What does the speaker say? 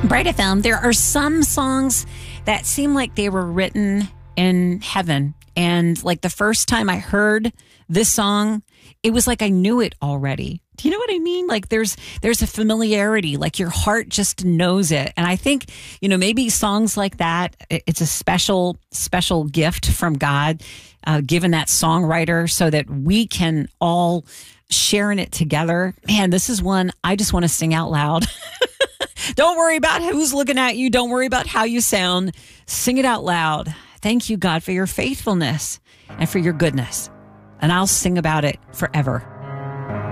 Bright FM, there are some songs that seem like they were written in heaven. And like the first time I heard this song, it was like I knew it already. Do you know what I mean? Like there's a familiarity, like your heart just knows it. And I think, maybe songs like that, it's a special gift from God, given that songwriter so that we can all share in it together. Man, this is one I just want to sing out loud. Don't worry about who's looking at you. Don't worry about how you sound. Sing it out loud. Thank you, God, for your faithfulness and for your goodness. And I'll sing about it forever.